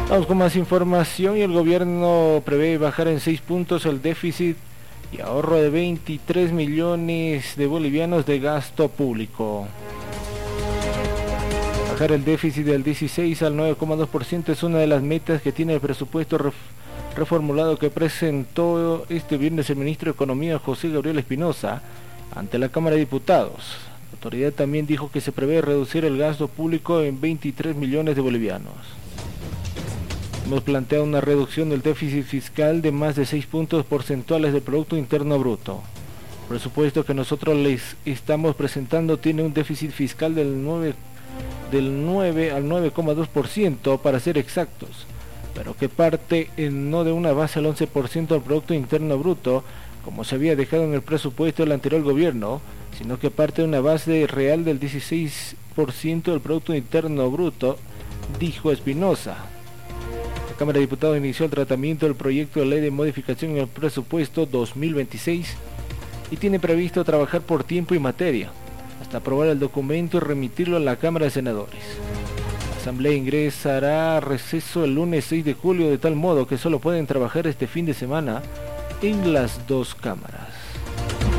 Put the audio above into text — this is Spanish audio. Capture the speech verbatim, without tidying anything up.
Vamos con más información. Y el gobierno prevé bajar en seis puntos el déficit y ahorro de veintitrés millones de bolivianos de gasto público. Bajar el déficit del dieciséis al nueve coma dos por ciento es una de las metas que tiene el presupuesto ref reformulado que presentó este viernes el ministro de Economía José Gabriel Espinosa ante la Cámara de Diputados. La autoridad también dijo que se prevé reducir el gasto público en veintitrés millones de bolivianos. Hemos planteado una reducción del déficit fiscal de más de seis puntos porcentuales del Producto Interno Bruto. El presupuesto que nosotros les estamos presentando tiene un déficit fiscal del nueve, del nueve al nueve coma dos por ciento para ser exactos, pero que parte en, no de una base al once por ciento del Producto Interno Bruto, como se había dejado en el presupuesto del anterior gobierno, sino que parte de una base real del dieciséis por ciento del Producto Interno Bruto, dijo Espinosa. La Cámara de Diputados inició el tratamiento del proyecto de ley de modificación en el presupuesto dos mil veintiséis y tiene previsto trabajar por tiempo y materia, hasta aprobar el documento y remitirlo a la Cámara de Senadores. La Asamblea ingresará a receso el lunes seis de julio, de tal modo que solo pueden trabajar este fin de semana en las dos cámaras.